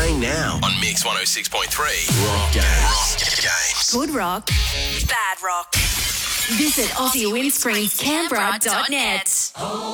Playing now on Mix 106.3. Rock Games. Good rock, bad rock. Visit AussieWindscreensCanberra.net.